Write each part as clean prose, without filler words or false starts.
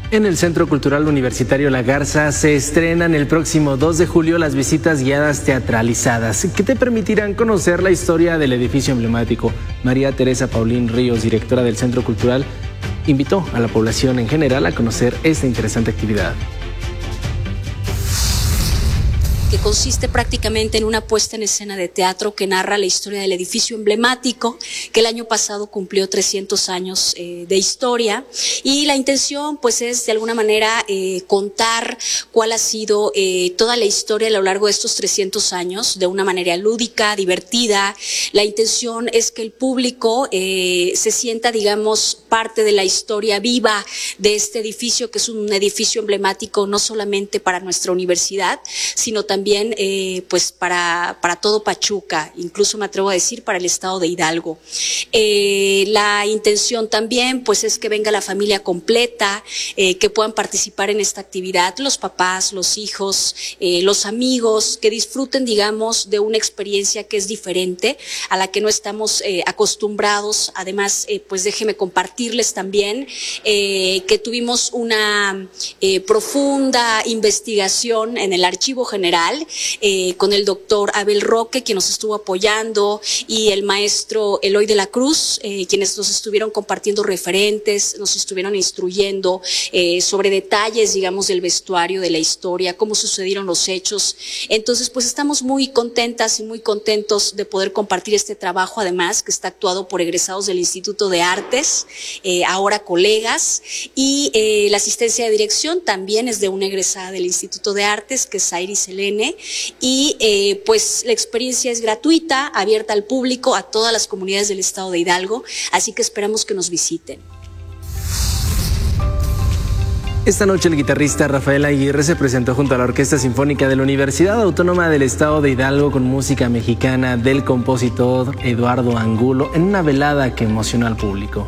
En el Centro Cultural Universitario La Garza se estrenan el próximo 2 de julio las visitas guiadas teatralizadas, que te permitirán conocer la historia del edificio emblemático. María Teresa Paulín Ríos, directora del Centro Cultural, invitó a la población en general a conocer esta interesante actividad, que consiste prácticamente en una puesta en escena de teatro que narra la historia del edificio emblemático, que el año pasado cumplió 300 años de historia, y la intención pues es de alguna manera contar cuál ha sido toda la historia a lo largo de estos 300 años de una manera lúdica, divertida. La intención es que el público se sienta, digamos, parte de la historia viva de este edificio, que es un edificio emblemático no solamente para nuestra universidad, sino también pues para todo Pachuca, incluso me atrevo a decir para el estado de Hidalgo. La intención también pues es que venga la familia completa, que puedan participar en esta actividad, los papás, los hijos, los amigos, que disfruten, digamos, de una experiencia que es diferente, a la que no estamos acostumbrados. Además, pues déjenme compartirles también que tuvimos una profunda investigación en el Archivo General con el doctor Abel Roque, quien nos estuvo apoyando, y el maestro Eloy de la Cruz, quienes nos estuvieron compartiendo referentes, nos estuvieron instruyendo sobre detalles, digamos, del vestuario, de la historia, cómo sucedieron los hechos. Entonces, pues estamos muy contentas y muy contentos de poder compartir este trabajo, además, que está actuado por egresados del Instituto de Artes, ahora colegas, y la asistencia de dirección también es de una egresada del Instituto de Artes, que es Iris Elene, y pues la experiencia es gratuita, abierta al público, a todas las comunidades del estado de Hidalgo, así que esperamos que nos visiten. Esta noche el guitarrista Rafael Aguirre se presentó junto a la Orquesta Sinfónica de la Universidad Autónoma del Estado de Hidalgo con música mexicana del compositor Eduardo Angulo en una velada que emocionó al público.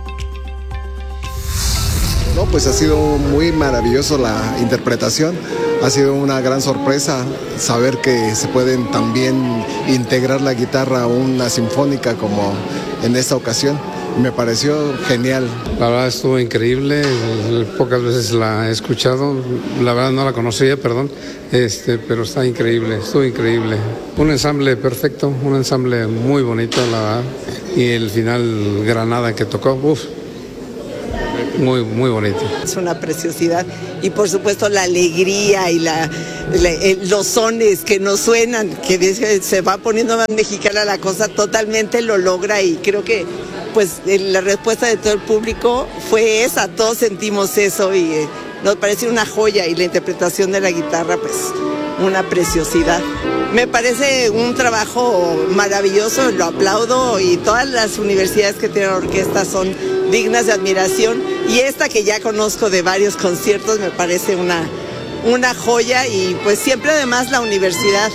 No, pues ha sido muy maravilloso la interpretación, ha sido una gran sorpresa saber que se pueden también integrar la guitarra a una sinfónica como en esta ocasión. Me pareció genial. La verdad estuvo increíble, pocas veces la he escuchado, la verdad no la conocía, perdón, pero está increíble, estuvo increíble. Un ensamble perfecto, un ensamble muy bonito, la verdad, y el final Granada que tocó, muy, muy bonito. Es una preciosidad y por supuesto la alegría y los sones que nos suenan, que se va poniendo más mexicana la cosa, totalmente lo logra, y creo que pues la respuesta de todo el público fue esa, todos sentimos eso y nos parece una joya, y la interpretación de la guitarra pues una preciosidad. Me parece un trabajo maravilloso, lo aplaudo, y todas las universidades que tienen orquesta son dignas de admiración, y esta que ya conozco de varios conciertos me parece una joya, y pues siempre además la universidad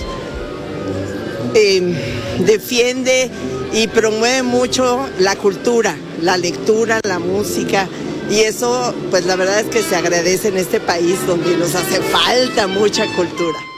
defiende y promueve mucho la cultura, la lectura, la música, y eso pues la verdad es que se agradece en este país donde nos hace falta mucha cultura.